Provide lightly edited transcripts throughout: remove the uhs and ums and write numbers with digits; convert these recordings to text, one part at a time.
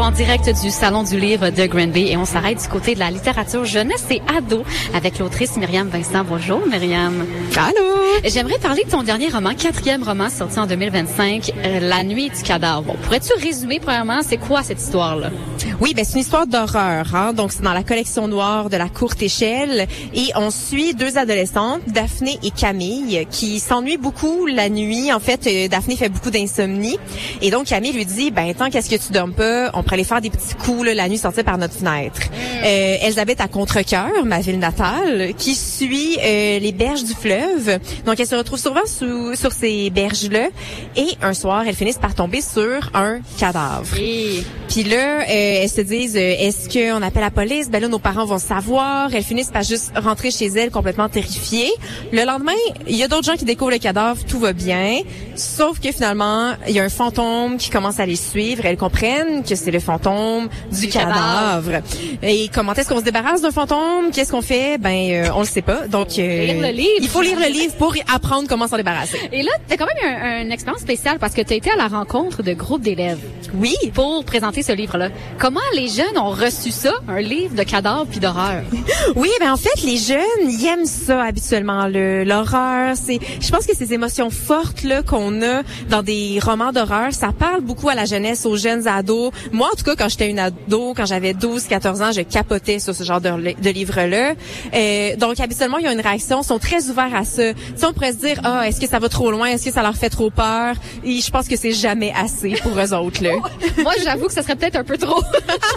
en direct du Salon du livre de Granby et on s'arrête du côté de la littérature jeunesse et ado avec l'autrice Myriam Vincent. Bonjour Myriam. Allô. J'aimerais parler de ton dernier roman, 4e roman sorti en 2025, La nuit du cadavre. Bon, pourrais-tu résumer premièrement, c'est quoi cette histoire-là? Oui, c'est une histoire d'horreur. Donc, c'est dans la collection noire de la courte échelle. Et on suit deux adolescentes, Daphné et Camille, qui s'ennuient beaucoup la nuit. En fait, Daphné fait beaucoup d'insomnie. Et donc, Camille lui dit, tant qu'est-ce que tu dormes pas, on pourrait aller faire des petits coups la nuit, sortir par notre fenêtre. Elles habitent à Contrecoeur, ma ville natale, qui suit les berges du fleuve. Donc, elles se retrouvent souvent sur ces berges-là. Et un soir, elles finissent par tomber sur un cadavre. Puis là, elles se disent, est-ce qu'on appelle la police? Là, nos parents vont savoir. Elles finissent par juste rentrer chez elles complètement terrifiées. Le lendemain, il y a d'autres gens qui découvrent le cadavre, tout va bien. Sauf que finalement, il y a un fantôme qui commence à les suivre. Elles comprennent que c'est le fantôme du cadavre. Et comment est-ce qu'on se débarrasse d'un fantôme? Qu'est-ce qu'on fait? On le sait pas. Donc, il faut lire le livre pour apprendre comment s'en débarrasser. Et là, t'as quand même une expérience spéciale parce que t'as été à la rencontre de groupes d'élèves. Oui. Pour présenter ce livre-là. Comment les jeunes ont reçu ça, un livre de cadavres puis d'horreur? Oui, en fait, les jeunes, ils aiment ça habituellement, l'horreur. Je pense que ces émotions fortes là qu'on a dans des romans d'horreur, ça parle beaucoup à la jeunesse, aux jeunes ados. Moi, en tout cas, quand j'étais une ado, quand j'avais 12-14 ans, je capotais sur ce genre de livre-là. Donc, habituellement, il y a une réaction, ils sont très ouverts à ça. Si on pourrait se dire, est-ce que ça va trop loin? Est-ce que ça leur fait trop peur? Et je pense que c'est jamais assez pour eux autres, là. Moi, j'avoue que ça serait peut-être un peu trop.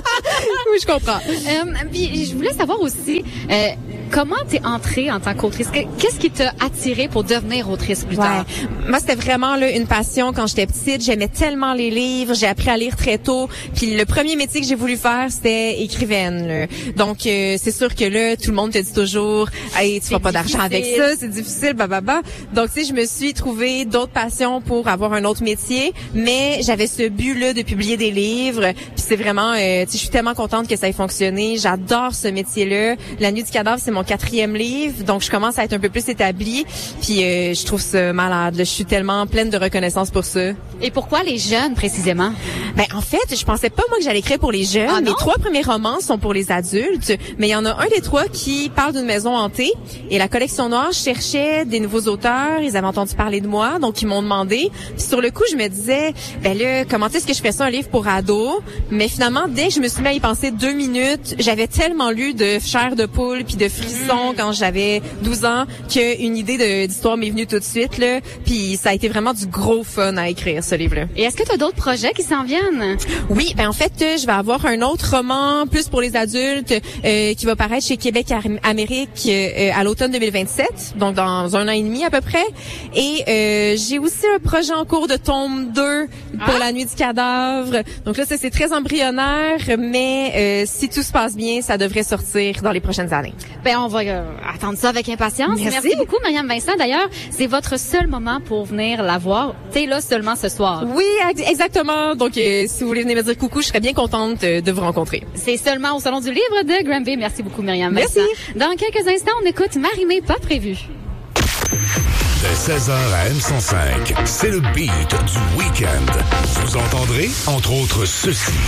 Oui, je comprends. Puis, je voulais savoir aussi, comment t'es entrée en tant qu'autrice? Qu'est-ce qui t'a attirée pour devenir autrice plus tard? Moi, c'était vraiment une passion quand j'étais petite. J'aimais tellement les livres. J'ai appris à lire très tôt. Puis le premier métier que j'ai voulu faire, c'était écrivaine. Là. Donc, c'est sûr que là, tout le monde te dit toujours, hey, tu feras pas d'argent avec ça, c'est difficile, bababa. Donc, je me suis trouvé d'autres passions pour avoir un autre métier. Mais j'avais ce but-là de publier des livres. Puis c'est vraiment, je suis tellement contente que ça ait fonctionné. J'adore ce métier-là. La nuit du cadavre, c'est mon 4e livre. Donc, je commence à être un peu plus établie. Puis, je trouve ça malade. Là. Je suis tellement pleine de reconnaissance pour ça. Et pourquoi les jeunes, précisément? En fait, je pensais pas, moi, que j'allais écrire pour les jeunes. Mes 3 premiers romans sont pour les adultes. Mais il y en a un des 3 qui parle d'une maison hantée. Et la collection noire cherchait des nouveaux auteurs. Ils avaient entendu parler de moi. Donc, ils m'ont demandé. Puis, sur le coup, je me disais, comment est-ce que je fais ça, un livre pour ados? Mais finalement, dès que je me suis mis à y penser 2 minutes, j'avais tellement lu de chair de poule puis de frissons quand j'avais 12 ans qu'une idée d'histoire m'est venue tout de suite, là. Puis ça a été vraiment du gros fun à écrire, ce livre-là. Et est-ce que tu as d'autres projets qui s'en viennent? Oui, en fait, je vais avoir un autre roman, plus pour les adultes, qui va paraître chez Québec Amérique à l'automne 2027, donc dans 1 an et demi à peu près. Et j'ai aussi un projet en cours de tome 2 pour La nuit du cadavre. Donc là, ça, c'est très embryonnaire, mais si tout se passe bien, ça devrait sortir dans les prochaines années. On va attendre ça avec impatience. Merci beaucoup, Myriam Vincent. D'ailleurs, c'est votre seul moment pour venir la voir. T'es là seulement ce soir. Oui, exactement. Donc, si vous voulez venir me dire coucou, je serais bien contente de vous rencontrer. C'est seulement au Salon du livre de Granby. Merci beaucoup, Myriam Vincent. Merci. Dans quelques instants, on écoute Marie-Mé Pas Prévu. Dès 16h à M105, c'est le beat du week-end. Vous entendrez, entre autres, ceci.